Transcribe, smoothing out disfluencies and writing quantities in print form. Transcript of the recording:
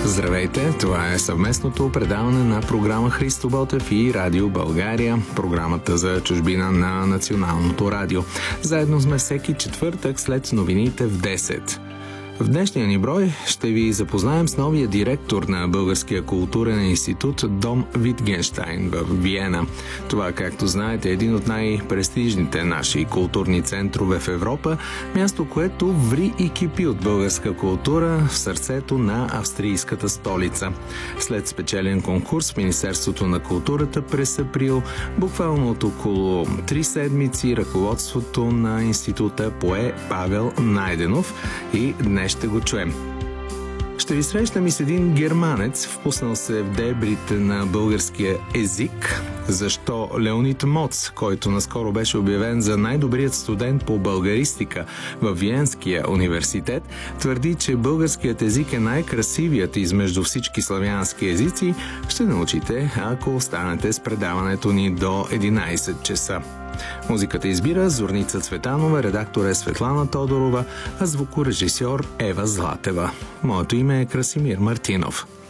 Здравейте, това е съвместното предаване на програма Христо Ботев и Радио България, програмата за чужбина на Националното радио. Заедно сме всеки четвъртък след новините в 10. В днешния ни брой ще ви запознаем с новия директор на Българския културен институт Дом Витгенщайн в Виена. Това, както знаете, е един от най-престижните наши културни центрове в Европа, място, което ври и кипи от българска култура в сърцето на австрийската столица. След спечелен конкурс в Министерството на културата през април, буквално от около 3 седмици, ръководството на института пое Павел Найденов и днес ще го чуем. Ще ви срещам и с един германец, впуснал се в дебрите на българския език. Защо Леонид Моц, който наскоро беше обявен за най-добрият студент по българистика в Виенския университет, твърди, че българският език е най-красивият измежду всички славянски езици, ще научите, ако останете с предаването ни до 11 часа. Музиката избира Зорница Цветанова, редактор е Светлана Тодорова, а звукорежисьор Ева Златева. Моето име е Красимир Мартинов.